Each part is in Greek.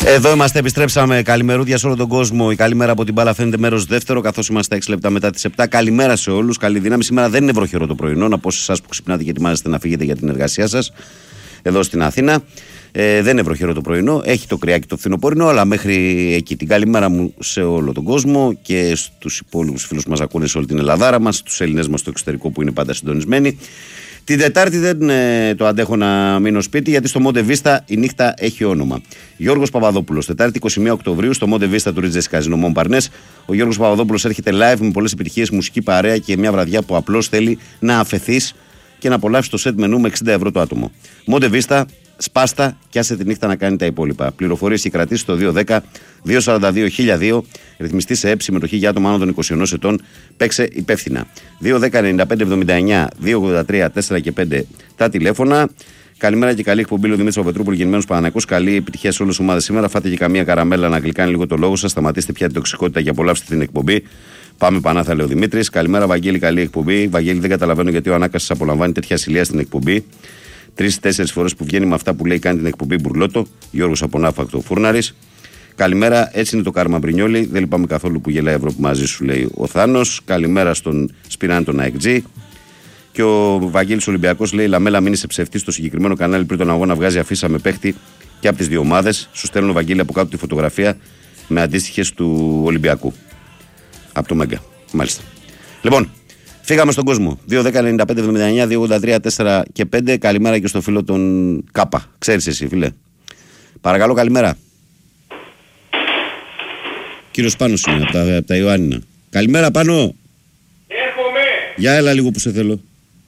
Εδώ είμαστε, επιστρέψαμε. Καλημερούδια σε όλο τον κόσμο. Η καλημέρα από την μπάλα φαίνεται μέρος δεύτερο, καθώς είμαστε 6 λεπτά μετά τις 7. Καλημέρα σε όλους. Καλή δύναμη. Σήμερα δεν είναι βροχερό το πρωινό. Να πω σε εσάς που ξυπνάτε και ετοιμάζεστε να φύγετε για την εργασία σας εδώ στην Αθήνα. Δεν είναι βροχερό το πρωινό. Έχει το κρυάκι το φθινοπόρινο, αλλά μέχρι εκεί. Την καλημέρα μου σε όλο τον κόσμο και στους υπόλοιπους φίλους που μας ακούνε σε όλη την Ελλαδάρα μας, στους Έλληνες μας στο εξωτερικό που είναι πάντα συντονισμένοι. Την Τετάρτη δεν το αντέχω να μείνω σπίτι, γιατί στο Monte Vista η νύχτα έχει όνομα. Γιώργος Παπαδόπουλος, Τετάρτη 21 Οκτωβρίου στο Monte Vista του Ρίτζες Καζίνο Μομπαρνές. Ο Γιώργος Παπαδόπουλος έρχεται live με πολλές επιτυχίες, μουσική παρέα και μια βραδιά που απλώς θέλει να αφεθείς και να απολαύσει το set μενού με 60 ευρώ το άτομο. Monte Vista, σπάστα και άσε τη νύχτα να κάνει τα υπόλοιπα. Πληροφορίες και κρατήσεις στο 210-242-1002. Ρυθμιστή σε έψη συμμετοχή για άτομα άνω των 21 ετών. Παίξε υπεύθυνα. 210-95-79-283-4 και 5 τα τηλέφωνα. Καλημέρα και καλή εκπομπή. Ο Δημήτρης Παπετρούπολου, γεννημένος Παναθηναϊκός. Καλή επιτυχία σε όλες τις ομάδες σήμερα. Φάτε και καμία καραμέλα να γλυκάνει λίγο το λόγο σας. Σταματήστε πια την τοξικότητα και απολαύστε την εκπομπή. Πάμε Πανάθα, λέει ο Δημήτρης. Καλημέρα, Βαγγέλη, καλή εκπομπή. Βαγγέλη, δεν καταλαβαίνω γιατί ο Ανάκασης απολαμβάνει τέτοια ασυλία στην εκπομπή. 3-4 φορές που βγαίνει με αυτά που λέει κάνει την εκπομπή μπουρλότο. Γιώργος από Ναύακτο Φούρναρης. Καλημέρα, έτσι είναι το κάρμα Μπρινιόλη. Δεν λυπάμαι καθόλου που γελάει Ευρώπη μαζί σου, λέει ο Θάνος. Καλημέρα στον Σπυράν τον ΑΕΚΤΖ. Και ο Βαγγέλης Ολυμπιακός λέει: Λαμέλα, μείνει σε ψευτή στο συγκεκριμένο κανάλι πριν τον αγώνα. Βγάζει αφίσα με παίχτη και από τις δύο ομάδες. Σου στέλνω, Βαγγέλη, από κάτω τη φωτογραφία με αντίστοιχες του Ολυμπιακού. Από το Μέγκα. Μάλιστα. Λοιπόν, φύγαμε στον κόσμο. 2-10-95-79-283-4 και 5. Καλημέρα και στο φίλο τον Κάπα. Ξέρεις εσύ, φίλε. Παρακαλώ, καλημέρα. Κύριος Πάνος είναι από τα Ιωάννινα. Καλημέρα, Πάνο. Έρχομαι. Για έλα λίγο που σε θέλω.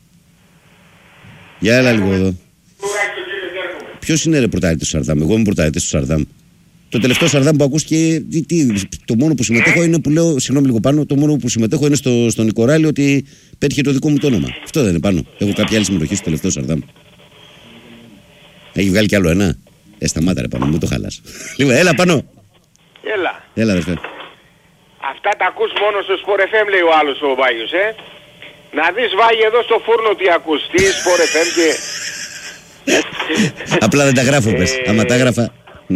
Για έλα λίγο εδώ. Ποιος είναι ρε πρωταρχητής του Σαρδάμ? Εγώ είμαι πρωταρχητής του Σαρδάμ. Το τελευταίο Σαρδάμ που ακούστηκε, το μόνο που συμμετέχω είναι που λέω, συγγνώμη λίγο Πάνω, το μόνο που συμμετέχω είναι στον Νικοράλη ότι πέτυχε το δικό μου το όνομα. Αυτό δεν είναι Πάνω. Έχω κάποια άλλη συμμετοχή στο τελευταίο Σαρδάμ. Έχει βγάλει κι άλλο ένα. Σταμάτα ρε Πάνω, μην το χαλάς. Λοιπόν, έλα Πάνω. Έλα αδερφέ. Αυτά τα ακούς μόνο στο Sport FM, λέει ο άλλος ο Βάγιος, Να δεις Βάγιο εδώ στο φούρνο τι ακούς, τι Sport FM και... Απλά δεν τα γράφω πες, άμα τα γράφα...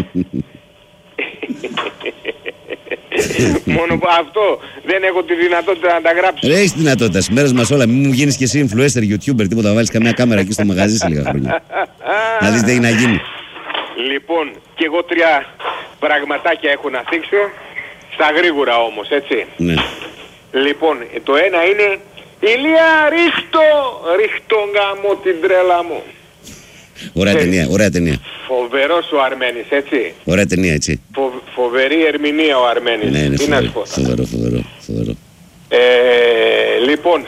Μόνο που αυτό δεν έχω τη δυνατότητα να τα γράψω. Έχεις τη δυνατότητα, στις μέρες μας όλα, μην μου γίνεις και εσύ influencer, YouTuber, τίποτα, βάλεις καμιά κάμερα εκεί στο μαγαζί σε λίγα χρόνια. Να δεις τι έχει να γίνει. Λοιπόν, και εγώ 3 πραγματάκια έχω να θίξω, στα γρήγορα όμως, έτσι. Ναι. Λοιπόν, το ένα είναι, Ηλία ρίχτω γάμο την τρέλα μου. Ωραία ταινία, ωραία ταινία. Φοβερός ο Αρμένης, έτσι. Ωραία ταινία, έτσι. Φοβερή ερμηνεία ο Αρμένης. Ναι, είναι φοβερό. Λοιπόν,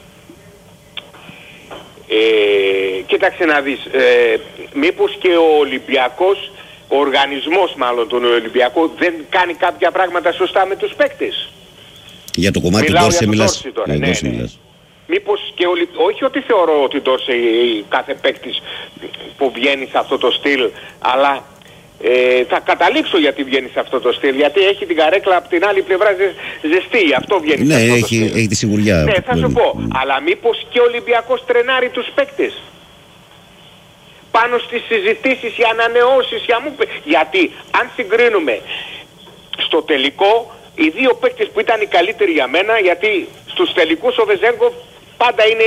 κοίταξε να δεις, μήπως και ο Ολυμπιακός, ο οργανισμός μάλλον τον Ολυμπιακό, δεν κάνει κάποια πράγματα σωστά με τους παίκτες. Για το κομμάτι του Ντόρσε μιλάς. Ναι. Μήπως και όχι ότι θεωρώ ότι Ντόρσε κάθε παίκτης που βγαίνει σε αυτό το στυλ, αλλά θα καταλήξω γιατί βγαίνει σε αυτό το στυλ, γιατί έχει την καρέκλα από την άλλη πλευρά ζεστή, αυτό βγαίνει σε αυτό το στυλ. Ναι, έχει τη σιγουριά. Ναι, θα σου πω, αλλά μήπως και ο Ολυμπιακός τρενάρει τους παίκτες πάνω στις συζητήσεις, οι ανανεώσεις, γιατί αν συγκρίνουμε στο τελικό, οι δύο παίκτες που ήταν οι καλύτεροι για μένα, γιατί στους τελικούς ο Βεζέγκοφ πάντα είναι,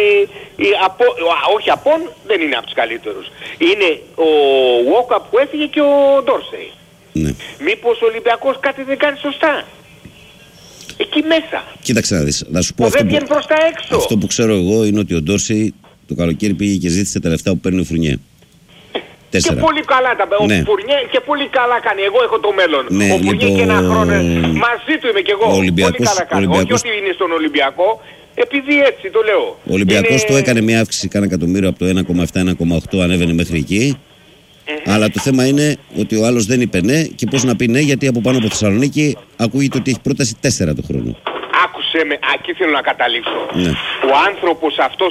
όχι απόν, δεν είναι από τους καλύτερους. Είναι ο Walkup που έφυγε και ο Ντόρσεϊ. Ναι. Μήπως ο Ολυμπιακός κάτι δεν κάνει σωστά? Εκεί μέσα. Κοίταξε να δεις, να σου πω δεν βγαίνει προς τα έξω. Αυτό που ξέρω εγώ είναι ότι ο Ντόρσεϊ το καλοκαίρι πήγε και ζήτησε τα λεφτά που παίρνει ο Φουρνιέ. 4. Και πολύ καλά ο Φουρνιέ και πολύ καλά κάνει. Εγώ έχω το μέλλον. Ναι, ο Φουρνιέ και ένα χρόνο μαζί του είμαι και εγώ. Πολύ καλά κάνει. Όχι ότι είναι στον Ολυμπιακό, επειδή έτσι το λέω. Ο Ολυμπιακός το έκανε μια αύξηση κάνα εκατομμύριο από το 1,7-1,8 ανέβαινε μέχρι εκεί. Αλλά το θέμα είναι ότι ο άλλος δεν είπε ναι. Και πώς να πει ναι, γιατί από πάνω από Θεσσαλονίκη ακούγεται ότι έχει πρόταση 4 το χρόνο. Άκουσε με, εκεί θέλω να καταλήξω. Ναι. Ο άνθρωπος αυτός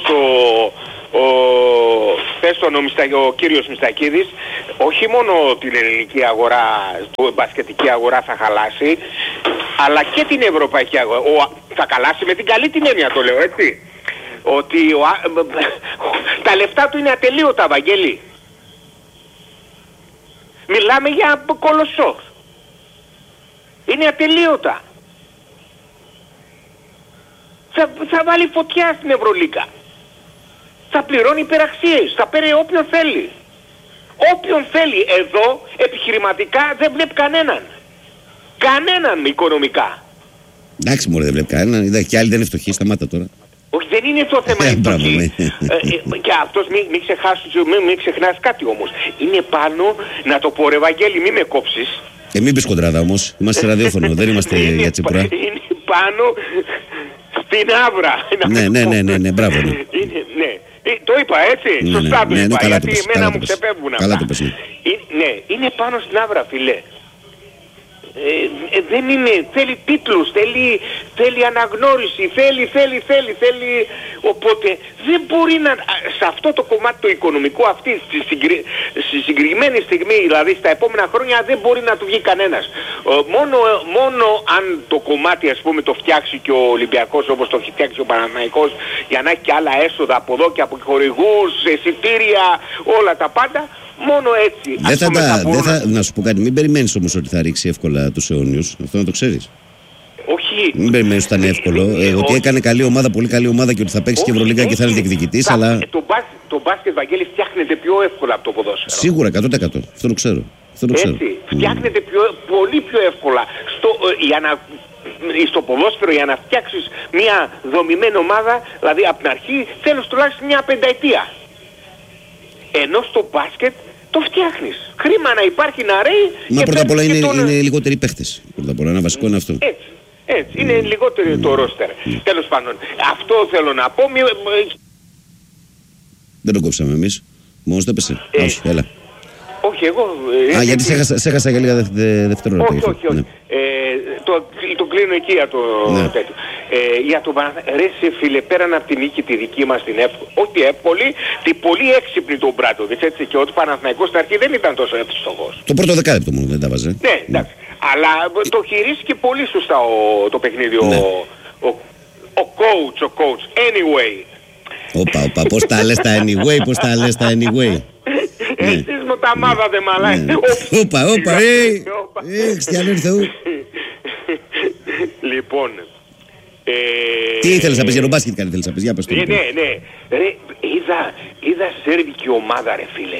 ο κύριος Μιστακίδης, όχι μόνο την ελληνική αγορά, την μπασκετική αγορά θα χαλάσει, αλλά και την ευρωπαϊκή αγορά. Θα χαλάσει με την καλή την έννοια, το λέω, έτσι. Ότι τα λεφτά του είναι ατελείωτα, Βαγγέλη. Μιλάμε για κολοσσό. Είναι ατελείωτα. Θα βάλει φωτιά στην Ευρωλίγκα. Θα πληρώνει υπεραξίες. Θα παίρνει όποιον θέλει. Όποιον θέλει. Εδώ επιχειρηματικά δεν βλέπει κανέναν. Κανέναν οικονομικά. Εντάξει μωρέ, δεν βλέπει κανέναν. Είδα και άλλοι δεν είναι φτωχοί. Σταμάτα τώρα. Όχι, δεν είναι το θέμα η φτωχή. Και αυτός μην ξεχνάς κάτι όμως. Είναι πάνω, να το πω ρε Βαγγέλη, μην με κόψεις. Μην πεις κοντράδα όμως. Είμαστε σε ραδιόφωνο, δεν είμαστε για τσίπουρα. Είναι πάνω στην άβρα. Ναι, μπράβο. Ναι. Το είπα έτσι, σωστά το είπα, γιατί εμένα μου ξεφεύγουν αυτά. Καλά το πες. Ναι, είναι πάνω στην άβρα, φιλέ. Δεν είναι, θέλει τίτλους, θέλει αναγνώριση, θέλει, οπότε δεν μπορεί να, σε αυτό το κομμάτι το οικονομικό αυτή, στη συγκεκριμένη στιγμή, δηλαδή στα επόμενα χρόνια δεν μπορεί να του βγει κανένας. Μόνο αν το κομμάτι ας πούμε το φτιάξει και ο Ολυμπιακός όπως το έχει φτιάξει ο Παναθηναϊκός για να έχει και άλλα έσοδα από εδώ και από χορηγούς, εισιτήρια, όλα τα πάντα. Μόνο έτσι. Να σου πω κάτι, μην περιμένεις όμως ότι θα ρίξει εύκολα τους αιώνιους. Αυτό να το ξέρεις. Όχι. Μην περιμένεις ότι θα είναι εύκολο. Ότι έκανε καλή ομάδα, πολύ καλή ομάδα και ότι θα παίξει και Ευρωλίγκα και θα είναι διεκδικητής. Αλλά... Το μπάσκετ, Βαγγέλη, φτιάχνεται πιο εύκολα από το ποδόσφαιρο. Σίγουρα, 100%. Αυτό το ξέρω. Έτσι. Φτιάχνεται πολύ πιο εύκολα. Στο ποδόσφαιρο για να φτιάξεις μια δομημένη ομάδα, δηλαδή από την αρχή θέλεις τουλάχιστον μια πενταετία. Ενώ στο μπάσκετ το φτιάχνεις. Χρήμα να υπάρχει να ρέει. Μα πρώτα απ' όλα είναι λιγότεροι παίχτες. Πρώτα απ' όλα ένα βασικό είναι αυτό. Έτσι. Είναι λιγότερο το ρόστερ. Τέλος πάντων. Αυτό θέλω να πω. Δεν το κόψαμε εμείς. Μόνος το έπεσε. Όχι, έλα. Όχι, εγώ... γιατί σε έχασα για λίγα δευτερόλεπτα. Όχι. Το κλείνω εκεί για το τέτοιο. Για το ρε σε φίλε, πέραν από την νίκη τη δική μας την όχι εύκολη, την πολύ έξυπνη τον Μπράντοβιτς, έτσι, και ότι ο Παναθηναϊκός στην αρχή δεν ήταν τόσο εύστοχος. Το πρώτο δεκάλεπτο μόνο δεν τα βάζε. Ναι, εντάξει. Αλλά το χειρίστηκε πολύ σωστά το παιχνίδι ο coach. Anyway. Όπα, πώς τα λες τα anyway, Εσείς μου τα μάθατε μαλάκα. Όπα, χριστιανό του Θεού. Λοιπόν, τι ήθελες να πεις για τον μπάσκετ, κάτι ήθελες να πεις, για πες το. Ναι. Ρε, είδα σέρβικη ομάδα ρε φίλε.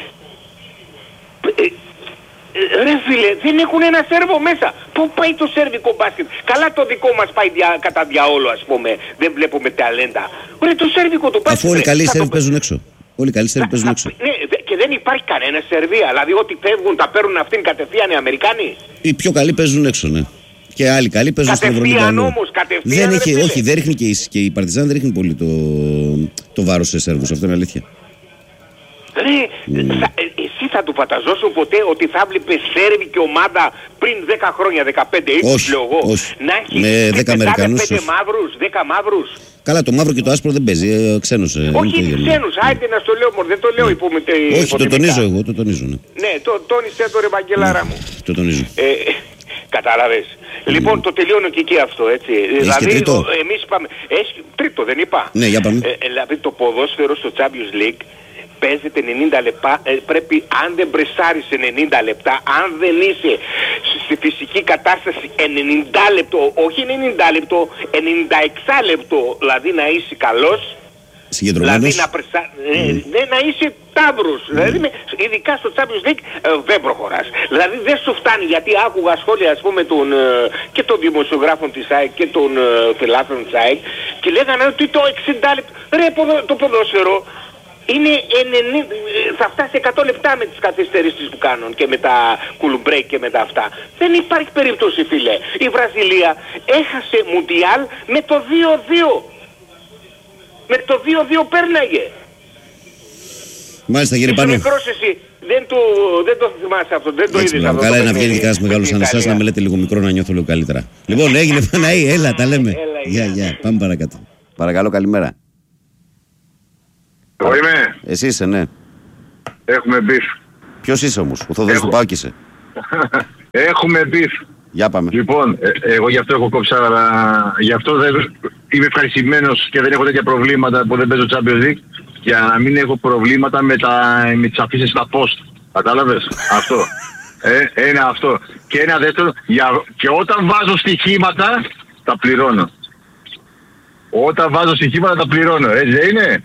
Ρε φίλε, δεν έχουν ένα Σέρβο μέσα. Πού πάει το σέρβικο μπάσκετ? Καλά το δικό μας πάει κατά διαόλου ας πούμε. Δεν βλέπουμε ταλέντα. Ρε το σέρβικο το μπάσκετ. Αφού όλοι οι καλοί Σέρβοι παίζουν έξω. Όλοι οι καλοί Σέρβοι παίζουν έξω. Ναι, και δεν υπάρχει κανένα Σερβία. Δηλαδή ότι φεύγουν τα παίρνουν αυτήν κατευθείαν οι Αμερικάνοι. Οι πιο καλοί παίζουν έξω, ναι. Και άλλοι καλοί παίζουν στην Ευρωλίγκα. Κατευθείαν όμως, όχι, δεν ρίχνει και η Παρτιζάν δεν ρίχνει πολύ το βάρος σε Σέρβους. Αυτό είναι αλήθεια. Ρε, εσύ θα του φανταζόσουν ποτέ ότι θα βλέπεις σέρβικη ομάδα πριν 10 χρόνια, 15, 20 λέω εγώ, να έχει 10 Αμερικανούς, 5 μαύρους. Καλά, το μαύρο και το άσπρο δεν παίζει, ξένος. Όχι ξένους, άιτε να στο λέω, δεν το λέω όχι, το τονίζω εγώ, το τονίζω. Ναι, τόνισε το ρε Βαγγελάρα μου. Το τονίζω. Κατάλαβες. Λοιπόν, το τελειώνω και εκεί αυτό, έτσι. Δηλαδή, εμείς πάμε... Τρίτο, δεν είπα. Ναι, για πάμε. Δηλαδή, το ποδόσφαιρο στο Champions League παίζεται 90 λεπτά, πρέπει, αν δεν μπρεσάρεις σε 90 λεπτά, αν δεν είσαι στη φυσική κατάσταση 90 λεπτό, όχι 90 λεπτό, 96 λεπτό, δηλαδή να είσαι καλός, συγκεντρωμένος. Δηλαδή να είσαι τάβρος. Δηλαδή, ειδικά στο Champions League δεν προχωράς. Δηλαδή δεν σου φτάνει, γιατί άκουγα σχόλια ας πούμε και των δημοσιογράφων της ΑΕΚ και των φιλάθλων της ΑΕΚ και λέγανε ότι το 60 λεπτό, ρε το ποδόσφαιρο είναι θα φτάσει 100 λεπτά με τις καθυστερήσεις που κάνουν και με τα cool break και με τα αυτά. Δεν υπάρχει περίπτωση φίλε. Η Βραζιλία έχασε Μουντιάλ με το 2-2. Με το 2-2 πέρναγε. Μάλιστα κύριε Πάνο. Μικρός εσύ. Δεν το θυμάσαι αυτό. Δεν το είδες αυτό. Καλά να βγαίνει κανένας μεγάλος σαν εσάς να με λέτε λίγο μικρό να νιώθω λίγο καλύτερα. Λοιπόν έγινε Παναή, έλα τα λέμε. Γεια, πάμε παρακάτω. Παρακαλώ, καλημέρα. Εγώ είμαι. Εσύ είσαι, ναι. Έχουμε μπιφ. Ποιος είσαι όμως, ο Θοδωρής του ΠΑΟΚ είσαι? Έχουμε μπιφ. Για πάμε. Λοιπόν, εγώ γι' αυτό έχω κόψει, αλλά γι' αυτό δεν είμαι ευχαριστημένος και δεν έχω τέτοια προβλήματα που δεν παίζω Champions League, για να μην έχω προβλήματα με τις αφήσεις στα post. Κατάλαβες, αυτό. Ένα αυτό. Και ένα δεύτερο, και όταν βάζω στοιχήματα, τα πληρώνω. Όταν βάζω στοιχήματα, τα πληρώνω. Έτσι δεν είναι?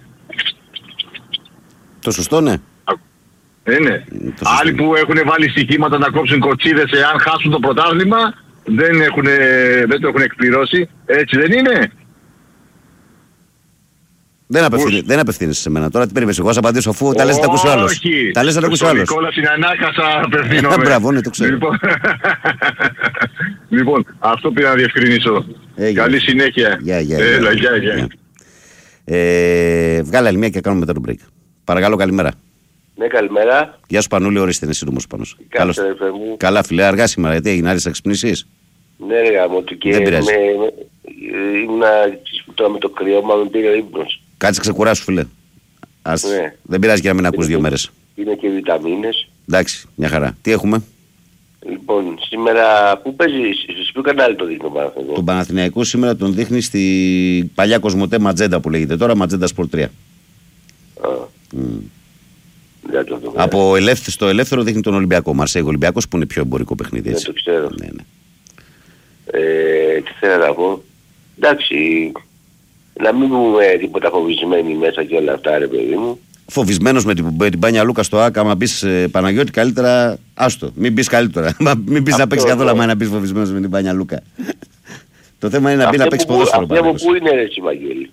Το σωστό, ναι. Είναι. Άλλοι που έχουν βάλει στοιχήματα να κόψουν κοτσίδες εάν χάσουν το πρωτάθλημα, δεν το έχουν εκπληρώσει. Έτσι δεν είναι? Δεν απευθύνεσαι σε μένα. Τώρα τι περίμενες, εγώ θα απαντήσω αφού τα λες να τα ακούσει ο άλλος. Τα λες να τα ακούσει ο άλλος. Νικόλα στην Ανάκασα απευθύνομαι. Μπράβο, ναι, το ξέρω. Λοιπόν, αυτό πήρα να διευκρινίσω. Καλή συνέχεια. Γεια. Βγάλε άλλη μία και κάνουμε μετά το break. Παρακαλώ, καλημέρα. Ναι, καλημέρα. Γεια σου Πανούλη, ορίστε, είναι σύντομος ο Πάνος. Καλώς. Καλά φίλε, αργά σήμερα, γιατί έγινε, άρχισε να ξυπνήσεις? Ναι ρε γάμο του και ήμουνα τώρα με το κρυώμα, με πήρε ύπνος. Κάτσε ξεκουράσου φίλε. Ναι. Δεν πειράζει και να μην ακούς 2 μέρες. Είναι και βιταμίνες. Εντάξει, μια χαρά. Τι έχουμε? Λοιπόν, σήμερα πού παίζει, σε ποιο κανάλι το δείχνει ο Παναθηναϊκός? Τον Παναθηναϊκό σήμερα τον δείχνει στη παλιά Κοσμοτέ Ματζέντα που λέγεται τώρα, Ματζέντα Sport 3. Από στο ελεύθερο δείχνει τον Ολυμπιακό. Μαρσέγο Ολυμπιακός που είναι πιο εμπορικό παιχνίδι. Ναι, το ξέρω. Ναι. Τι θέλω να πω. Εντάξει, να μην πούμε τίποτα φοβισμένοι μέσα και όλα αυτά ρε παιδί μου. Φοβισμένος με την Πάνια Λούκα στο ΆΚΑ, άμα πεις Παναγιώτη καλύτερα, άστο, μην πεις καλύτερα. Μην πεις να παίξεις καθόλου άμα να πεις φοβισμένος με την Πάνια Λούκα. Το θέμα είναι να πει να παίξεις ποδόσφαιρο. Αυτή από πού είναι ρε εσύ Βαγγέλη?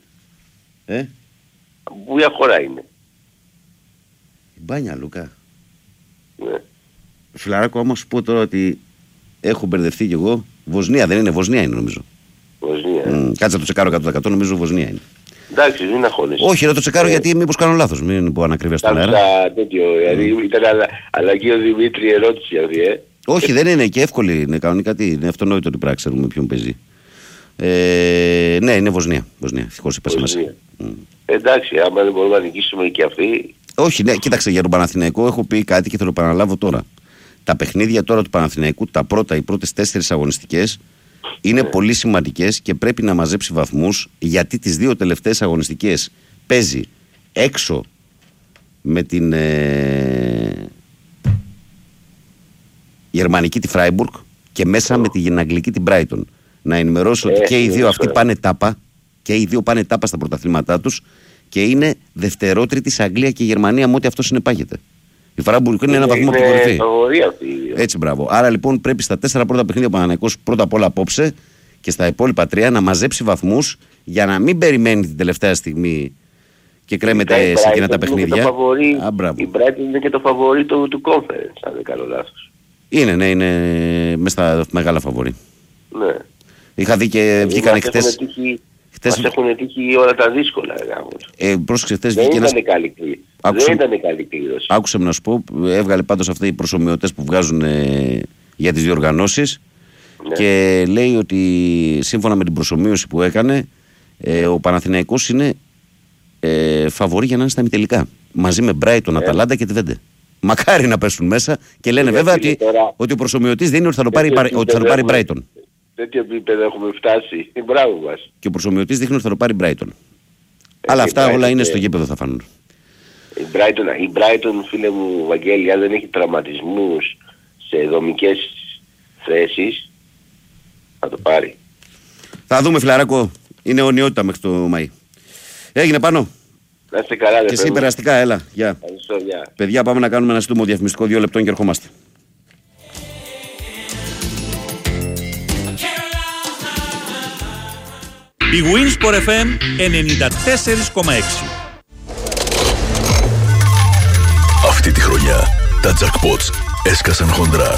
Από ποια χώρα είναι? Η Πάνια Λούκα. Ναι. Φιλαράκο, όμως σου πω τώρα ότι έχω μπερδευτεί κι εγώ. Βοσνία δεν είναι, Βοσνία είναι νομίζω. Βοσνία. Κάτσε να το τσεκάρω 100%, νομίζω Βοσνία είναι. Εντάξει, μην αγχώνεσαι. Όχι, να το τσεκάρω γιατί μήπως κάνω λάθος. Μην πω ανακρίβεια στον αέρα. Δηλαδή ήταν αλλαγή ο Δημήτρη ερώτηση αυτή, Όχι, δεν είναι και εύκολη. Είναι κανονικά τι. Είναι αυτονόητο ότι πρέπει να ξέρουμε ποιον παίζει. Ναι, είναι Βοσνία. Ευτυχώς είπα μέσα. Εντάξει, άμα δεν μπορούμε να νικήσουμε και αυτοί. Όχι, ναι, κοίταξε για τον Παναθηναϊκό έχω πει κάτι και θα το επαναλάβω τώρα. Τα παιχνίδια τώρα του Παναθηναϊκού, οι πρώτες 4 αγωνιστικές είναι πολύ σημαντικές και πρέπει να μαζέψει βαθμούς, γιατί τις 2 τελευταίες αγωνιστικές παίζει έξω με την γερμανική τη Φράιμπουργκ και μέσα με την αγγλική την Brighton. Να ενημερώσω ότι και οι δύο αυτοί πάνε τάπα, στα πρωταθλήματά τους και είναι δευτερότριτη σε Αγγλία και Γερμανία με ό,τι αυτό συνεπάγεται. Η Φράιμπουργκ είναι ένα βαθμό από την κορυφή. Έτσι, μπράβο. Άρα λοιπόν πρέπει στα 4 πρώτα παιχνίδια ο Παναθηναϊκός πρώτα απ' όλα απόψε και στα υπόλοιπα 3 να μαζέψει βαθμούς για να μην περιμένει την τελευταία στιγμή και κρέμεται σε εκείνα τα παιχνίδια. Η Brighton είναι και το φαβορί του Conference, αν δεν κάνω λάθος. Είναι μέσα στα μεγάλα φαβορί. Ναι. Είχα δει και βγήκαν χτες. Μας έχουν τύχει όλα τα δύσκολα. Πρόσεξε, χτες δεν βγήκε ήταν καλή κλήρωση. Άκουσε με να σου πω, έβγαλε πάντως αυτοί οι προσομοιωτές που βγάζουν για τις διοργανώσεις και λέει ότι σύμφωνα με την προσομοίωση που έκανε ο Παναθηναϊκός είναι φαβορί για να είναι στα ημιτελικά. Μαζί με Brighton, Αταλάντα και τη Βέντε. Μακάρι να πέσουν μέσα και λένε βέβαια ότι ο προσομοιωτής δεν είναι ότι θα το πάρει Brighton. Τέτοιο επίπεδο έχουμε φτάσει. Μπράβο μας. Και ο προσομοιωτής δείχνει ότι θα το πάρει Brighton. Αλλά αυτά όλα είναι στο γήπεδο θα φανούν. Η Brighton, φίλε μου Βαγγέλη, αν δεν έχει τραυματισμούς σε δομικές θέσεις, θα το πάρει. Θα δούμε φιλαράκο. Είναι αιωνιότητα μέχρι το Μαΐ. Έγινε πάνω. Να είστε καλά, και εσύ περαστικά, έλα. Γεια. Παιδιά, πάμε να κάνουμε ένα σύντομο διαφημιστικό 2 λεπτών και ερχόμαστε. Η Winsport FM 94,6. Αυτή τη χρονιά τα jackpots έσκασαν χοντρά.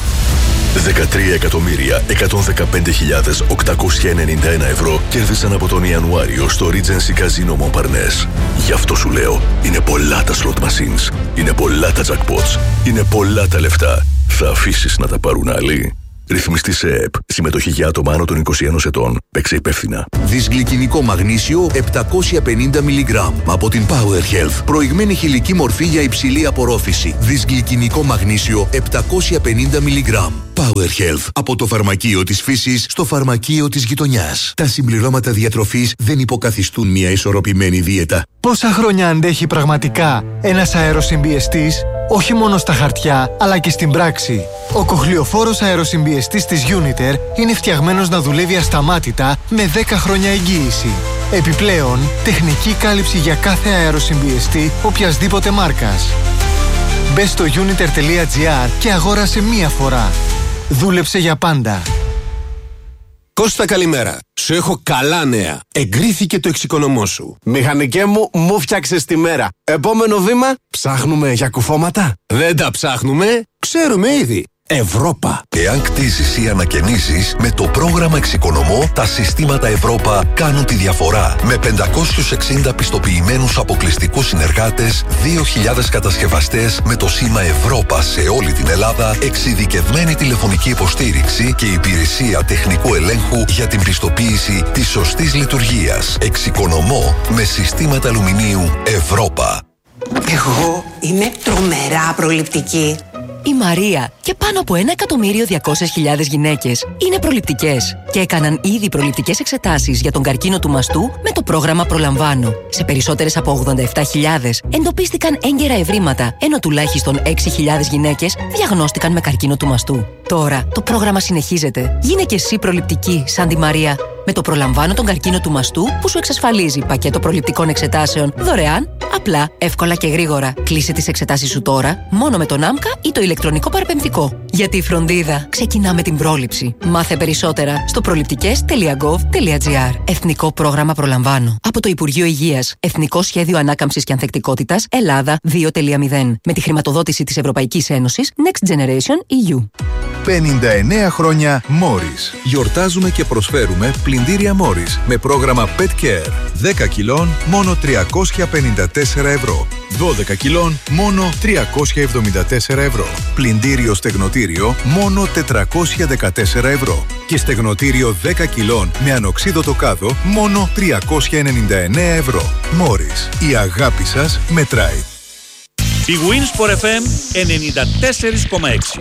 13.115.891 ευρώ κέρδισαν από τον Ιανουάριο στο Regency Casino Montparnasse. Γι' αυτό σου λέω, είναι πολλά τα slot machines, είναι πολλά τα jackpots, είναι πολλά τα λεφτά. Θα αφήσεις να τα πάρουν άλλοι? Ρυθμιστή σε ΕΕΠ. Συμμετοχή για άτομα άνω των 21 ετών. Παίξε υπεύθυνα. Δυσγλυκινικό μαγνήσιο 750 μιλιγκράμμ από την Power Health. Προηγμένη χηλική μορφή για υψηλή απορρόφηση. Δυσγλυκινικό μαγνήσιο 750 μιλιγκράμμ. Power Health. Από το φαρμακείο της φύσης στο φαρμακείο της γειτονιάς. Τα συμπληρώματα διατροφής δεν υποκαθιστούν μια ισορροπημένη δίαιτα. Πόσα χρόνια αντέχει πραγματικά ένας αεροσυμπιεστής? όχι μόνο στα χαρτιά, αλλά και στην πράξη. Ο κοχλιοφόρος αεροσυμπιεστής της Uniter είναι φτιαγμένος να δουλεύει ασταμάτητα με 10 χρόνια εγγύηση. Επιπλέον, τεχνική κάλυψη για κάθε αεροσυμπιεστή οποιασδήποτε μάρκας. Μπες στο uniter.gr και αγόρασε μία φορά. Δούλεψε για πάντα. Κώστα, καλημέρα. Σου έχω καλά νέα. Εγκρίθηκε το εξοικονομώ σου. Μηχανικέ μου φτιάξες τη μέρα. Επόμενο βήμα, ψάχνουμε για κουφώματα. Δεν τα ψάχνουμε, ξέρουμε ήδη. Ευρώπα. Εάν κτίσεις ή ανακαινήσεις, με το πρόγραμμα Εξοικονομώ, τα συστήματα Ευρώπα κάνουν τη διαφορά. Με 560 πιστοποιημένους αποκλειστικούς συνεργάτες, 2.000 κατασκευαστές με το σήμα Ευρώπα σε όλη την Ελλάδα, εξειδικευμένη τηλεφωνική υποστήριξη και υπηρεσία τεχνικού ελέγχου για την πιστοποίηση της σωστής λειτουργίας. Εξοικονομώ με συστήματα αλουμινίου Ευρώπα. Εγώ είμαι τρομερά προληπτική. Η Μαρία και πάνω από 1.200.000 γυναίκες είναι προληπτικές και έκαναν ήδη προληπτικές εξετάσεις για τον καρκίνο του μαστού με το πρόγραμμα Προλαμβάνω. Σε περισσότερες από 87.000 εντοπίστηκαν έγκαιρα ευρήματα, ενώ τουλάχιστον 6.000 γυναίκες διαγνώστηκαν με καρκίνο του μαστού. Τώρα το πρόγραμμα συνεχίζεται. Γίνε και εσύ προληπτική σαν τη Μαρία. Με το Προλαμβάνω τον καρκίνο του μαστού που σου εξασφαλίζει πακέτο προληπτικών εξετάσεων δωρεάν, απλά, εύκολα και γρήγορα. Κλείσε τις εξετάσεις σου τώρα, μόνο με τον ΆΜΚΑ ή το ηλεκτρονικό παραπεμφτικό. Γιατί η φροντίδα ξεκινά με την πρόληψη. Μάθε περισσότερα στο προληπτικές.gov.gr. Εθνικό πρόγραμμα Προλαμβάνω. Από το Υπουργείο Υγείας. Εθνικό Σχέδιο Ανάκαμψης και Ανθεκτικότητας Ελλάδα 2.0. Με τη χρηματοδότηση της Ευρωπαϊκής Ένωσης Next Generation EU. 59 χρόνια Morris. Γιορτάζουμε και προσφέρουμε πλυντήρια Morris με πρόγραμμα Pet Care. 10 κιλών μόνο 354 ευρώ. 12 κιλών μόνο 374 ευρώ. Πλυντήριο στεγνοτήριο μόνο 414 ευρώ. Και στεγνοτήριο 10 κιλών με ανοξίδωτο κάδο μόνο 399 ευρώ. Morris. Η αγάπη σας μετράει. Η Wins for FM 94,6.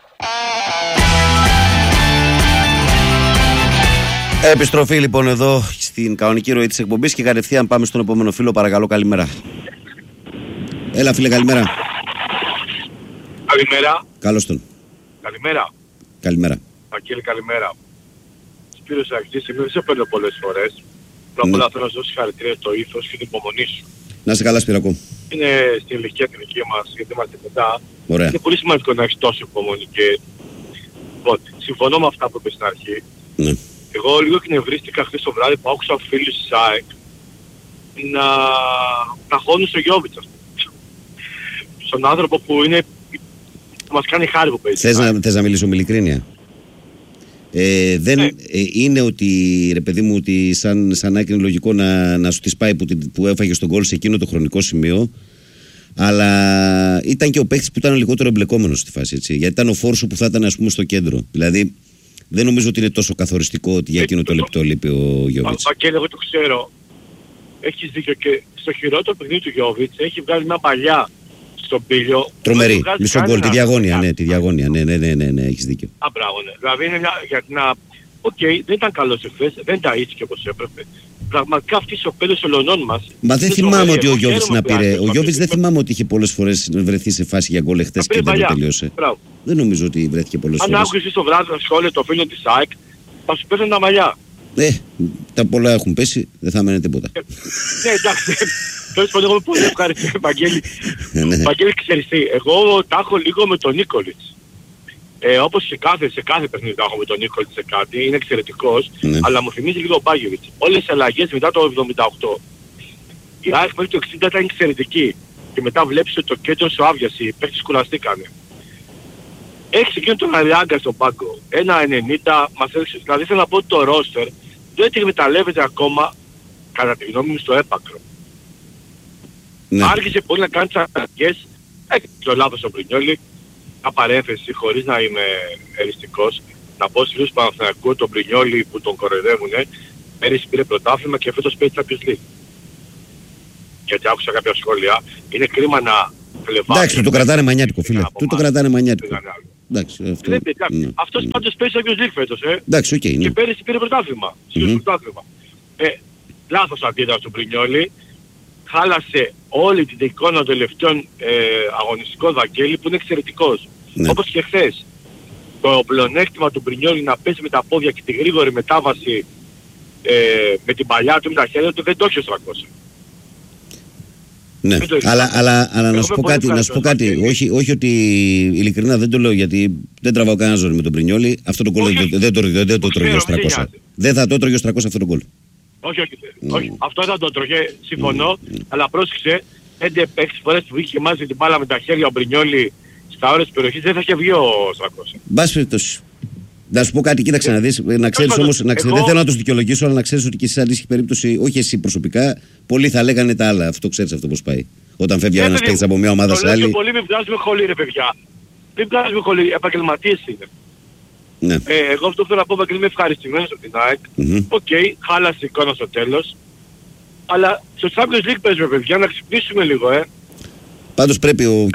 Επιστροφή λοιπόν εδώ στην κανονική ροή της εκπομπής και κατευθείαν πάμε στον επόμενο φίλο. Παρακαλώ, καλημέρα. Έλα φίλε, καλημέρα. Καλημέρα. Καλώς τον. Καλημέρα. Καλημέρα. Αγγέλη, καλημέρα. Σπύρος Αγγλής, δεν σε παίρνω πολλές φορές. Πρώτα απ' όλα θέλω να σου δώσω συγχαρητήρια στο ήθος και την υπομονή σου. Να είσαι καλά, Σπυρακό. Είναι στην ηλικία την ηλικία μας, γιατί είμαστε μετά. Ωραία. Είναι πολύ σημαντικό να έχεις τόσο υπομονή και... Λοιπόν, συμφωνώ με αυτά που είπες στην αρχή. Ναι. Εγώ λίγο εκνευρίστηκα χθες το βράδυ που άκουσα φίλους της ΑΕΚ να ταχώνουν στο Γιόβιτς. Στον άνθρωπο που είναι... που μας κάνει χάρη που παίζει. Θες να μιλήσω με ειλικρίνεια? Είναι ότι, ρε παιδί μου, ότι σαν ΑΕΚ είναι λογικό να σου τις πάει που έφαγε στον γκολ σε εκείνο το χρονικό σημείο, αλλά ήταν και ο παίκτης που ήταν λιγότερο εμπλεκόμενος στη φάση, έτσι, γιατί ήταν ο φόρσο που θα ήταν, ας πούμε, στο κέντρο. Δηλαδή δεν νομίζω ότι είναι τόσο καθοριστικό ότι για εκείνο το λεπτό λείπει ο Γιόβιτς. Βαγγέλη, εγώ το ξέρω. Έχεις δίκιο και στο χειρότερο παιχνίδι του Γιόβιτς έχει βγάλει μια παλιά στον Πήλιο. Τρομερή, μισό γκολ, τη διαγώνια, ναι, ναι, έχεις δίκιο. Μπράβο, ναι. Δηλαδή είναι γιατί να... Οκ, δεν ήταν καλός εχθές, δεν τα ίσχυε όπως έπρεπε. Πραγματικά αυτή η σοπέλος ολονών μας... Μα δεν θυμάμαι ότι ο Γιόβιτς να πήρε. Ο Γιόβιτς δεν θυμάμαι ότι είχε πολλές φορές βρεθεί σε φάση για γκολ εχθές και δεν το τελείωσε. Δεν νομίζω ότι βρέθηκε πολλές φορές. Αν άκουσες στο βράδυ τα σχόλια το φίλο της ΑΕΚ, θα σου παίρνουν τα μαλλιά. Τα πολλά έχουν πέσει, δεν θα μένει τίποτα. Ναι, εντάξει. Τέλος πάντων, εγώ πολύ ευχαριστώ, Βαγγέλη. Βαγγέλη, ξέρεις τι, εγώ τα έχω λίγο με τον Νίκολιτς. Όπως σε κάθε παιχνίδι τα έχω με τον Νίκολιτς σε κάτι, είναι εξαιρετικός, αλλά μου θυμίζει λίγο ο Μπάγεβιτς. Όλες οι αλλαγές μετά το 78. Η ΑΕΚ μέχρι το 60 ήταν εξαιρετική. Και μετά βλέπεις ότι το κέντρο σου άβιασε, οι παίκτες κουραστήκανε. Έχεις εκείνο τον Αριάγκα στον πάγκο. 1.90 μας έδειξε. Δηλαδή θέλω να πω ότι το ρόστερ δεν εκμεταλλεύεται ακόμα, κατά τη γνώμη μου, στο έπακρο. Άρχισε πολύ να κάνει τις αλλαγές. Έχει το λάθος ο Μπρινιόλι. Μια παρένθεση, χωρίς να είμαι εριστικός, να πω στους φίλους του Παναθηναϊκού τον Μπρινιόλι που τον κοροϊδεύουνε, πέρυσι πήρε πρωτάθλημα και φέτος πήρε Champions League. Γιατί άκουσα κάποια σχόλια. Είναι κρίμα να κλεβάσει. Εντάξει, του το κρατάνε μανιάτικο, φίλε. Του το κρατάνε μανιάτικο. Εντάξει, αυτός πάντως παίζει Champions League φέτος, Εντάξει, okay, και πέρυσι πήρε πρωτάθλημα. Λάθος αντίδραση του Μπρινιόλι. χάλασε όλη την εικόνα των τελευταίων αγωνιστικών, Βαγγέλη, που είναι εξαιρετικός. Ναι. Όπως και χθες. Το πλεονέκτημα του Μπρινιόλι να πέσει με τα πόδια και τη γρήγορη μετάβαση με την παλιά του, με τα χέρια του, δεν το έχει ως 300. Ναι, αλλά να σου πω κάτι, όχι ότι ειλικρινά δεν το λέω γιατί δεν τραβάω κανένα ζόρι με τον Πρινιόλι, αυτό το γκολ δεν το τρώγει ως 300. Δεν θα το τρώγει ως 300 αυτό το γκολ. Όχι, αυτό θα το τρώγε, συμφωνώ, αλλά πρόσεξε, 5-6 φορές που είχε μάζει την μπάλα με τα χέρια ο Πρινιόλι στα όρες της περιοχής δεν θα είχε βγει ως 300. Μπας περιπτώσει. Να σου πω κάτι, κοίταξε να δεις, να ξέρεις όμως, δεν θέλω να τους δικαιολογήσω, αλλά να ξέρεις ότι και σε αντίστοιχη περίπτωση, όχι εσύ προσωπικά, πολλοί θα λέγανε τα άλλα. Αυτό ξέρεις αυτό πώς πάει. Όταν φεύγει ένας παίκτης από μια ομάδα σε άλλη. Το λέω πολύ, μην βγάζουμε χολή, ρε παιδιά. Μην βγάζουμε χολή, επαγγελματίες είναι. Ναι. Εγώ αυτό θέλω να πω, είμαι ευχαριστημένος από την ΑΕΚ. Οκ, χάλασε η εικόνα στο τέλος. Αλλά στο Champions League παίζουμε, παιδιά, να ξυπνήσουμε λίγο, Πάντως πρέπει ο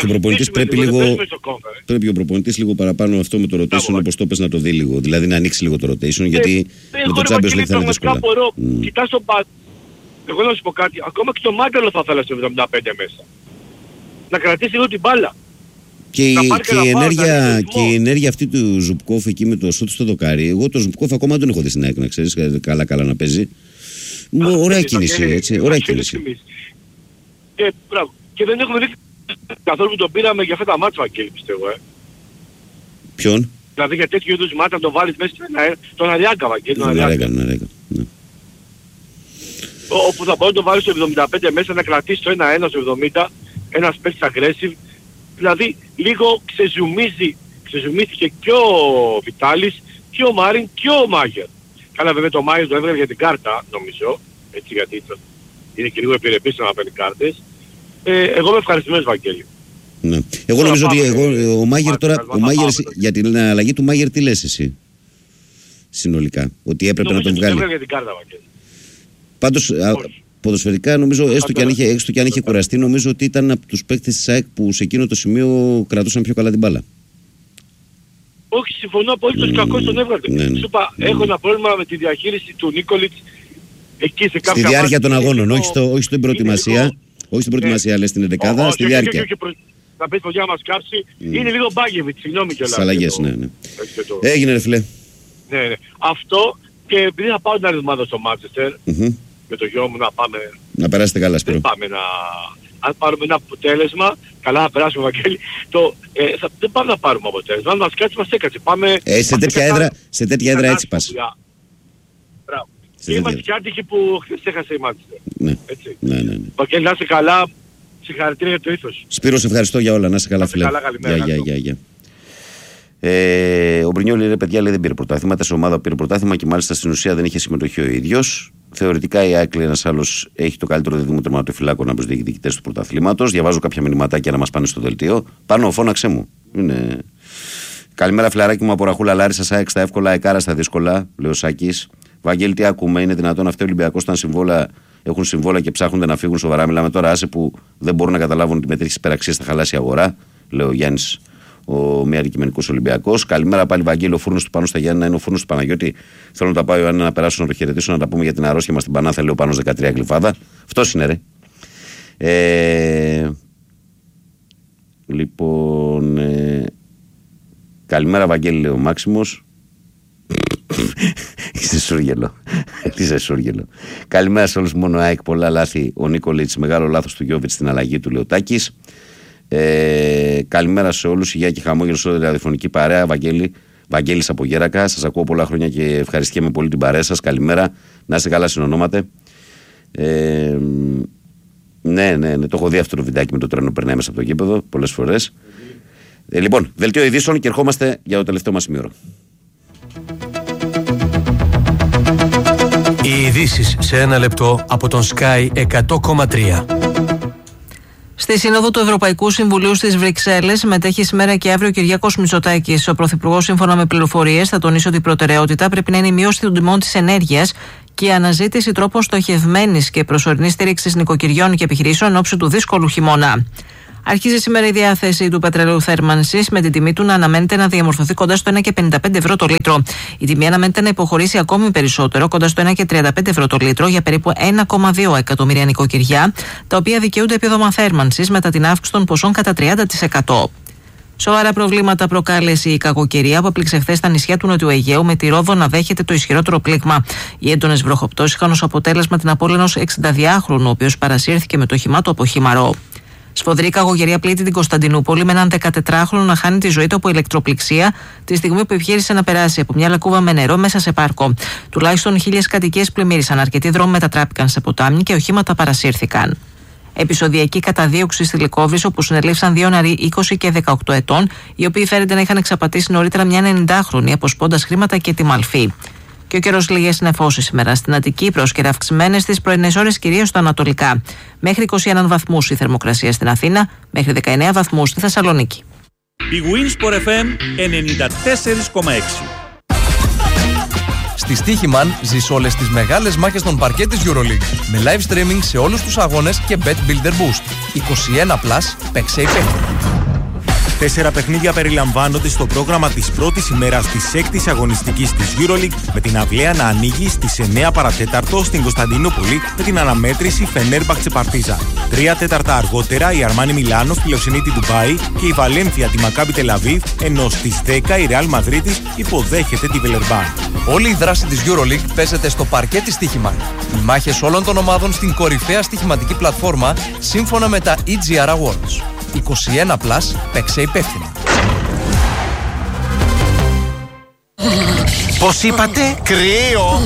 προπονητής λίγο παραπάνω αυτό με το rotation όπως το πες να το δει λίγο. Δηλαδή να ανοίξει λίγο το rotation γιατί με το Champions League θα είναι δύσκολα. Κοιτάς τον Πατ. Εγώ να σου πω κάτι. Ακόμα και το Μάγκαλο θα ήθελα στο 75 μέσα. Να κρατήσει λίγο την μπάλα. Και η ενέργεια αυτή του Ζουπκόφ εκεί με το σούτ στο δοκάρι. Εγώ τον Ζουπκόφ ακόμα δεν τον έχω δει στην ΑΕΚ, να ξέρεις, καλά να παίζει. Ωραία κίνηση, έτσι. Ωραία κίνηση. Και δεν έχουμε δει καθόλου που τον πήραμε για αυτά τα μάτς, Βαγγέλη, πιστεύω. Ποιον? Δηλαδή για τέτοιου είδους μάτς να τον βάλεις μέσα στον Αριάγκα, Βαγγέλη. Τον Αριάγκα, ναι. Όπου θα μπορεί να τον βάλεις στο 75 μέσα, να κρατήσει το 1-1 στο 70, ένας παίκτης aggressive. Δηλαδή λίγο ξεζουμίστηκε και ο Βιτάλης και ο Μάριν και ο Μάγερ. Καλά βέβαια το Μάγερ το έβγαλε για την κάρτα, νομίζω, έτσι γιατί είναι και λίγο επιρρεπής να παίρνει κάρτες. Εγώ είμαι ευχαριστημένος, Βαγγέλη. Ναι. Εγώ νομίζω ότι ο Μάγερ για την αλλαγή του Μάγερ τι λες εσύ συνολικά, ότι έπρεπε να τον βγάλει? Νομίζω ότι την κάρτα, Βαγγέλη. Πάντως ποδοσφαιρικά νομίζω, έστω και αν είχε κουραστεί, νομίζω ότι ήταν από τους παίκτες της ΑΕΚ που σε εκείνο το σημείο κρατούσαν πιο καλά την μπάλα. Όχι, συμφωνώ απολύτως, κακώς τον έβγαλε. Σου είπα, έχω ένα πρόβλημα με τη διαχείριση του Νίκολιτς εκεί σε κάποια στη διάρκεια των αγώνων, όχι στην προετοιμασία. Όχι στην προετοιμασία, λες στην εντεκάδα, στη διάρκεια. Να πεις παιδιά μας κάψει, είναι λίγο Μπάγεβιτς, συγγνώμη κιόλας. Στις αλλαγές, ναι. Έγινε ρε φίλε. Ναι. Αυτό και επειδή θα πάω την άλλη εβδομάδα στο Μάντσεστερ, με το γιο μου να πάμε... Να περάσετε καλά, Σπύρο. Αν πάρουμε ένα αποτέλεσμα, καλά θα περάσουμε, Βαγγέλη, δεν πάμε να πάρουμε αποτέλεσμα. Αν μας κάτσει, μας έκατσε. Πάμε... σε τέτοια έδρα έτσι πας. Και είμαστε και άτυχοι που χθες έχασε η Μάντσεστερ. Ναι. Βαγγέλη, να είσαι καλά. Συγχαρητήρια για το ήθος. Σπύρο, σε ευχαριστώ για όλα. Να είσαι καλά, φίλε. Γεια. Ο Μπρινιόλι, ρε παιδιά, λέει δεν πήρε πρωτάθλημα. Σε ομάδα πήρε πρωτάθλημα και μάλιστα στην ουσία δεν είχε συμμετοχή ο ίδιος. Θεωρητικά η ΑΕΚ, ένας άλλος, έχει το καλύτερο δίδυμο τερματοφυλάκων από τους διεκδικητές του πρωταθλήματος. Διαβάζω κάποια μηνυματάκια να μας πάνε στο δελτίο. Πάνω, φώναξε μου. Είναι... Καλημέρα, φιλαράκι μου από Ραχούλα Λάρισα. ΑΕΚ στα εύκολα, Εκάρα στα δύσκολα, λέει ο Σάκης. Βαγγέλη, τι ακούμε, είναι δυνατόν αυτοί οι Ολυμπιακοί έχουν συμβόλαια και ψάχνονται να φύγουν σοβαρά? Μιλάμε τώρα, άσε που δεν μπορούν να καταλάβουν ότι μετρήσει υπεραξία στα χαλάσει αγορά, λέει ο Γιάννης, ο μη αντικειμενικός Ολυμπιακός. Καλημέρα πάλι, Βαγγέλη. Ο φούρνος του Πάνου στα Γιάννενα είναι ο φούρνος του Παναγιώτη. Θέλω να τα πάω Ιωάννη να περάσω να το χαιρετήσω, να τα πούμε για την αρρώστια μας στην Πανάθα, λέει ο Πάνος 13 Γλυφάδα. Αυτός είναι, ρε. Λοιπόν. Καλημέρα, Βαγγέλη, λέει ο Μάξιμος. Είσαι σούργελο. Καλημέρα σε όλους. Μόνο ΑΕΚ, πολλά λάθη. Ο Νίκολιτς, μεγάλο λάθος του Γιώβιτς στην αλλαγή του, λέει ο Τάκης. Καλημέρα σε όλους. Υγεία και χαμόγελο σε όλη τη ραδιοφωνική παρέα. Βαγγέλης από Γέρακα. Σας ακούω πολλά χρόνια και ευχαριστούμε πολύ την παρέα σας. Καλημέρα. Να είστε καλά, συνονόμαται. Ναι, το έχω δει αυτό το βιντεάκι με το τρένο που περνάει μέσα από το γήπεδο πολλές φορές. Λοιπόν, δελτίο ειδήσεων και ερχόμαστε για το τελευταίο μας σημείο. Οι ειδήσεις σε ένα λεπτό από τον Sky 100,3. Στη Σύνοδο του Ευρωπαϊκού Συμβουλίου στις Βρυξέλλες συμμετέχει σήμερα και αύριο ο Κυριάκος Μητσοτάκης. Ο Πρωθυπουργός, σύμφωνα με πληροφορίες, θα τονίσει ότι η προτεραιότητα πρέπει να είναι η μείωση των τιμών της ενέργειας και η αναζήτηση τρόπων στοχευμένης και προσωρινής στήριξης νοικοκυριών και επιχειρήσεων εν ώψη του δύσκολου χειμώνα. Αρχίζει σήμερα η διάθεση του πετρελαίου θέρμανσης με την τιμή του να αναμένεται να διαμορφωθεί κοντά στο 1,55 ευρώ το λίτρο. Η τιμή αναμένεται να υποχωρήσει ακόμη περισσότερο, κοντά στο 1,35 ευρώ το λίτρο για περίπου 1,2 εκατομμύρια νοικοκυριά, τα οποία δικαιούνται επίδομα θέρμανσης μετά την αύξηση των ποσών κατά 30%. Σοβαρά προβλήματα προκάλεσε η κακοκαιρία που έπληξε χθες στα νησιά του Νοτιού Αιγαίου, με τη Ρόδο να δέχεται το ισχυρότερο πλήγμα. Οι έντονες βροχοπτώσεις είχαν ως αποτέλεσμα την απώλεια ενός 62χρονου, ο οποίος παρασύρθηκε με το όχημά του από χήμαρο. Σφοδρή κακοκαιρία πλήττει την Κωνσταντινούπολη, με έναν 14χρονο να χάνει τη ζωή του από ηλεκτροπληξία τη στιγμή που επιχείρησε να περάσει από μια λακκούβα με νερό μέσα σε πάρκο. Τουλάχιστον 1.000 κατοικίες πλημμύρισαν, αρκετοί δρόμοι μετατράπηκαν σε ποτάμι και οχήματα παρασύρθηκαν. Επεισοδιακή καταδίωξη στη Λυκόβρυσο, όπου συνελήφθησαν δύο νεαροί 20 και 18 ετών, οι οποίοι φαίνεται να είχαν εξαπατήσει νωρίτερα μια 90χρονη, αποσπώντας χρήματα και τη μαλφή. Και ο καιρός λίγες νεφώσεις σήμερα στην Αττική, πρόσκαιρα αυξημένες στις πρωινές ώρες κυρίως στα ανατολικά. Μέχρι 21 βαθμούς η θερμοκρασία στην Αθήνα, μέχρι 19 βαθμούς στη Θεσσαλονίκη. Η Winsport FM 94,6. Στη Στοίχημαν ζεις όλες τις μεγάλες μάχες των παρκέ της EuroLeague. Με live streaming σε όλους τους αγώνες και Bet Builder Boost. 21+, παίξε υπεύθυνα. 4 παιχνίδια περιλαμβάνονται στο πρόγραμμα της πρώτης ημέρας της 6ης αγωνιστικής της EuroLeague, με την αυλαία να ανοίγει στις 9 παρατέταρτο στην Κωνσταντινούπολη με την αναμέτρηση Φενέρμπαχτσε Παρτίζαν. 3 τέταρτα αργότερα η Αρμάνι Μιλάνο φιλοξενεί τη Ντουμπάι και η Βαλένθια τη Μακάμπι Τελαβίβ, ενώ στις 10 η Ρεάλ Μαδρίτης υποδέχεται τη Βιλερμπάν. Όλη η δράση της EuroLeague παίζεται στο παρκέ της Στοίχημαν. Οι μάχες όλων των ομάδων στην κορυφαία στοιχηματική πλατφόρμα σύμφωνα με τα EGR Awards. 21+, παίξε υπεύθυνα. Πώς είπατε? Κρύο!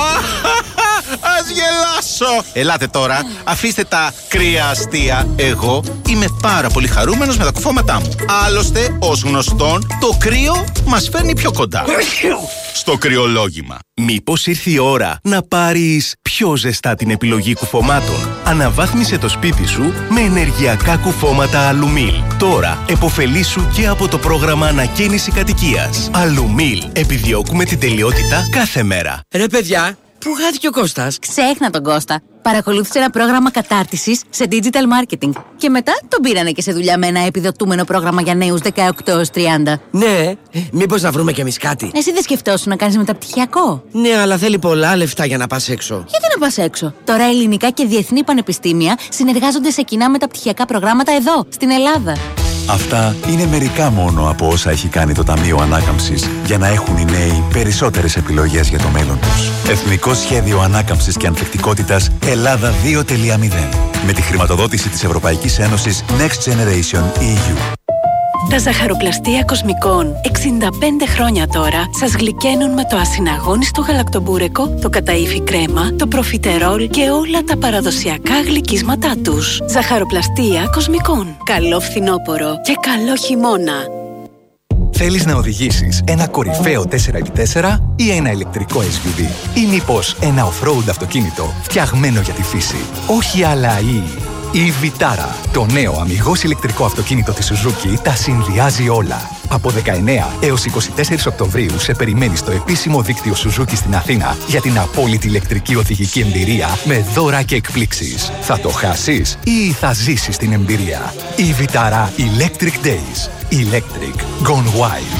Ας γελάσω! Ελάτε τώρα, αφήστε τα κρύα αστεία. Εγώ είμαι πάρα πολύ χαρούμενος με τα κουφώματά μου. Άλλωστε, ως γνωστόν, το κρύο μας φέρνει πιο κοντά. Στο κρυολόγημα. Μήπως ήρθε η ώρα να πάρεις πιο ζεστά την επιλογή κουφωμάτων? Αναβάθμισε το σπίτι σου με ενεργειακά κουφώματα Αλουμίλ. Τώρα επωφελήσου και από το πρόγραμμα ανακαίνιση κατοικίας. Αλουμίλ. Επιδιώκουμε την τελειότητα κάθε μέρα. Ρε παιδιά, πού χάθηκε ο Κώστας? Ξέχνα τον Κώστα. Παρακολούθησε ένα πρόγραμμα κατάρτισης σε digital marketing. Και μετά τον πήρανε και σε δουλειά με ένα επιδοτούμενο πρόγραμμα για νέους 18 έως 30. Ναι, μήπως να βρούμε κι εμείς κάτι? Εσύ δεν σκεφτόσουν να κάνεις μεταπτυχιακό? Ναι, αλλά θέλει πολλά λεφτά για να πας έξω. Γιατί να πας έξω? Τώρα ελληνικά και διεθνή πανεπιστήμια συνεργάζονται σε κοινά μεταπτυχιακά προγράμματα εδώ, στην Ελλάδα. Αυτά είναι μερικά μόνο από όσα έχει κάνει το Ταμείο Ανάκαμψης για να έχουν οι νέοι περισσότερες επιλογές για το μέλλον τους. Εθνικό Σχέδιο Ανάκαμψης και Ανθεκτικότητας Ελλάδα 2.0. Με τη χρηματοδότηση της Ευρωπαϊκής Ένωσης Next Generation EU. Τα ζαχαροπλαστεία Κοσμικών 65 χρόνια τώρα σας γλυκαίνουν με το ασυναγώνιστο γαλακτομπούρεκο, το καταΐφι κρέμα, το προφιτερόλ και όλα τα παραδοσιακά γλυκίσματά τους. Ζαχαροπλαστεία Κοσμικών. Καλό φθινόπωρο και καλό χειμώνα. Θέλεις να οδηγήσεις ένα κορυφαίο 4x4 ή ένα ηλεκτρικό SUV? Ή μήπως ένα off-road αυτοκίνητο φτιαγμένο για τη φύση? Όχι άλλα ή... Η Vitara, το νέο αμιγώς ηλεκτρικό αυτοκίνητο της Suzuki, τα συνδυάζει όλα. Από 19 έως 24 Οκτωβρίου σε περιμένει στο επίσημο δίκτυο Suzuki στην Αθήνα για την απόλυτη ηλεκτρική οδηγική εμπειρία με δώρα και εκπλήξεις. Θα το χάσεις ή θα ζήσεις την εμπειρία? Η Vitara Electric Days. Electric Gone Wild.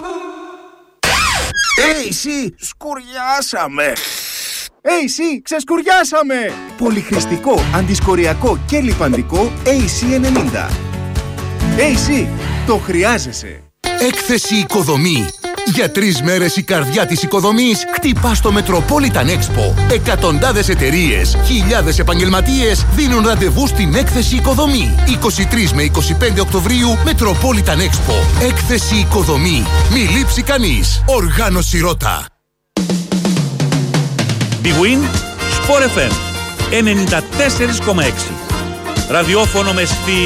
Εσύ, σκουριάσαμε! AC, ξεσκουριάσαμε! Πολυχρηστικό, αντισκοριακό και λιπαντικό AC90. AC, το χρειάζεσαι. Έκθεση Οικοδομή. Για 3 μέρες η καρδιά της οικοδομής χτυπά στο Metropolitan Expo. Εκατοντάδες εταιρείες, χιλιάδες επαγγελματίες δίνουν ραντεβού στην Έκθεση Οικοδομή. 23 με 25 Οκτωβρίου Metropolitan Expo. Έκθεση Οικοδομή. Μη λείψει κανείς. Οργάνωση Ρώτα. Big Win Sport FM 94,6. Ραδιόφωνο με στυλ